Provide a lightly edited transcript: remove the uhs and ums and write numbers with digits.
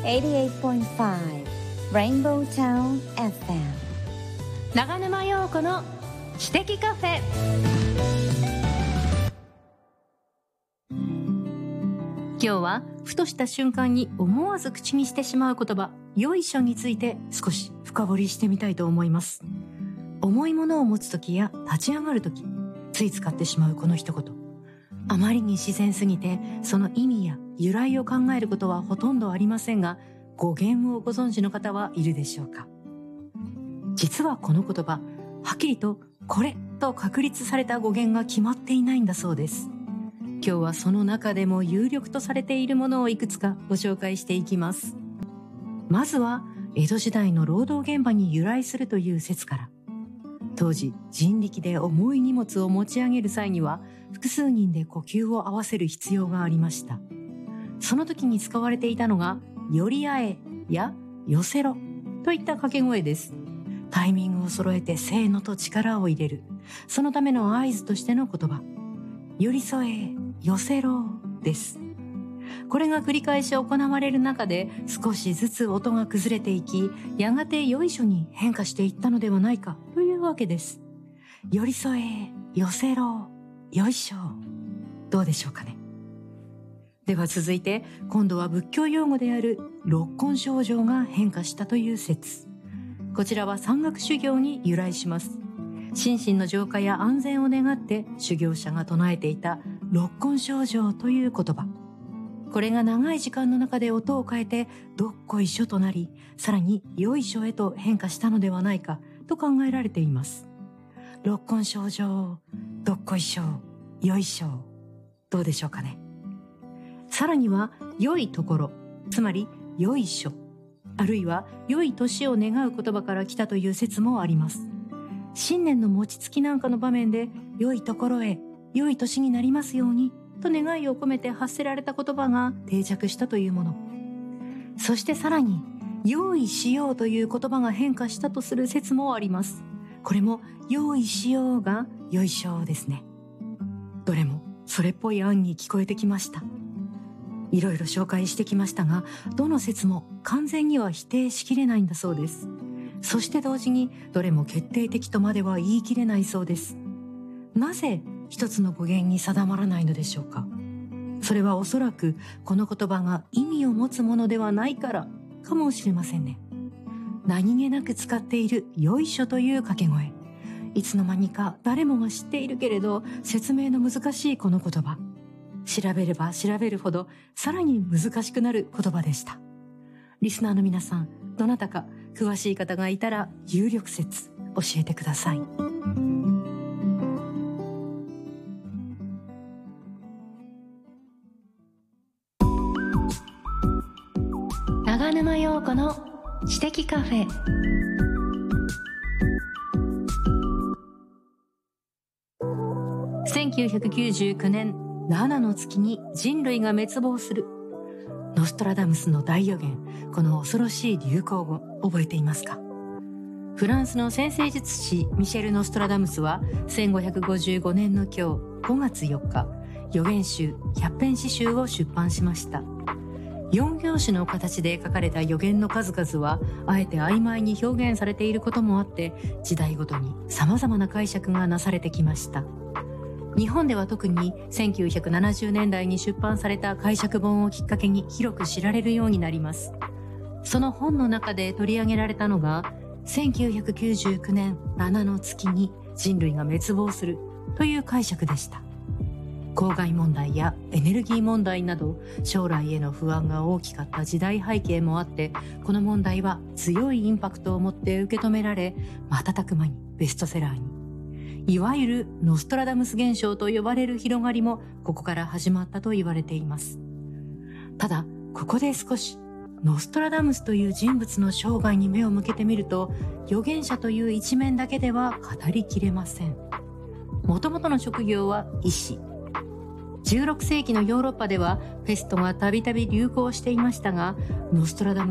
88.5 Rainbow Town FM 長沼陽子の知的カフェ。今日はふとした瞬間に思わず口にしてしまう言葉、よいしょについて少し深掘りしてみたいと思います。重いものを持つときや立ち上がるとき、つい使ってしまうこの一言、あまりに自然すぎてその意味や由来を考えることはほとんどありませんが、語源をご存知の方はいるでしょうか。実はこの言葉、はっきりとこれと確立された語源が決まっていないんだそうです。今日はその中でも有力とされているものをいくつかご紹介していきます。まずは江戸時代の労働現場に由来するという説から。当時人力で重い荷物を持ち上げる際には複数人で呼吸を合わせる必要がありました。その時に使われていたのが寄り合えや寄せろといった掛け声です。タイミングを揃えてせーのと力を入れる、そのための合図としての言葉、寄り添え寄せろです。これが繰り返し行われる中で少しずつ音が崩れていき、やがてよいしょに変化していったのではないかというわけです。寄り添え寄せろよいしょ、どうでしょうかね。では続いて、今度は仏教用語である六根清浄が変化したという説。こちらは山岳修行に由来します。心身の浄化や安全を願って修行者が唱えていた六根清浄という言葉。これが長い時間の中で音を変えてどっこいしょとなり、さらによいしょへと変化したのではないかと考えられています。六根清浄、どっこいしょ、よいしょ、どうでしょうかね。さらには良いところ、つまりよいしょ、あるいは良い年を願う言葉から来たという説もあります。新年の餅つきなんかの場面で、良いところへ良い年になりますようにと願いを込めて発せられた言葉が定着したというもの。そしてさらに用意しようという言葉が変化したとする説もあります。これも用意しようがよいしょですね。どれもそれっぽい案に聞こえてきました。いろいろ紹介してきましたが、どの説も完全には否定しきれないんだそうです。そして同時にどれも決定的とまでは言い切れないそうです。なぜ一つの語源に定まらないのでしょうか。それはおそらくこの言葉が意味を持つものではないからかもしれませんね。何気なく使っているよいしょという掛け声、いつの間にか誰もが知っているけれど説明の難しいこの言葉、調べれば調べるほどさらに難しくなる言葉でした。リスナーの皆さん、どなたか詳しい方がいたら有力説教えてください。長沼陽子の知的カフェ。1999年7の月に人類が滅亡する。ノストラダムスの大予言、この恐ろしい流行語、覚えていますか。フランスの占星術師ミシェル・ノストラダムスは1555年の今日5月4日、予言集百編詩集を出版しました。4行詞の形で書かれた予言の数々はあえて曖昧に表現されていることもあって、時代ごとに様々な解釈がなされてきました。日本では特に1970年代に出版された解釈本をきっかけに広く知られるようになります。その本の中で取り上げられたのが、1999年7の月に人類が滅亡するという解釈でした。公害問題やエネルギー問題など将来への不安が大きかった時代背景もあって、この問題は強いインパクトを持って受け止められ、瞬く間にベストセラーに。いわゆるノストラダムス現象と呼ばれる広がりもここから始まったと言われています。ただ、ここで少しノストラダムスという人物の生涯に目を向けてみると、預言者という一面だけでは語りきれません。もともとの職業は医師。16世紀のヨーロッパではペストがたびたび流行していましたが、ノストラダム